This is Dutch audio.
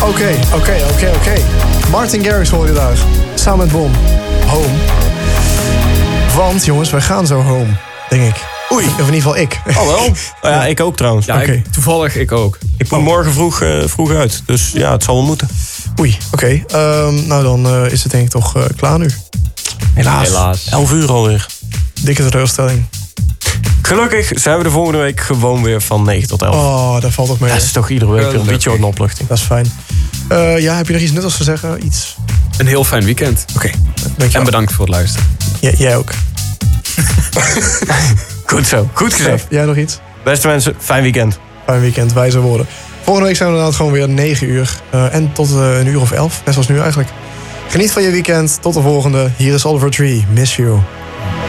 Oké. Martin Garrix hoor je daar. Samen met Bon. Home. Want jongens, wij gaan zo home, denk ik. Oei. Of in ieder geval ik. Oh wel? Oh ja, ik ook trouwens. Ja, toevallig ik ook. Ik moet morgen vroeg uit. Dus ja, het zal wel moeten. Oei, oké. Nou, dan is het denk ik toch klaar nu. Helaas. 11 uur alweer. Dikke teleurstelling. Gelukkig zijn we de volgende week gewoon weer van 9 tot 11. Oh, dat valt toch mee. Dat is toch iedere week een beetje een opluchting. Dat is fijn. Heb je nog iets nuttigs te zeggen? Iets? Een heel fijn weekend. Oké. En bedankt voor het luisteren. Jij ook. Goed zo. Goed gezegd. Jij nog iets? Beste mensen, fijn weekend. Fijn weekend, wijze woorden. Volgende week zijn we inderdaad gewoon weer 9 uur. En tot een uur of 11. Net zoals nu eigenlijk. Geniet van je weekend. Tot de volgende. Hier is Oliver Tree. Miss you.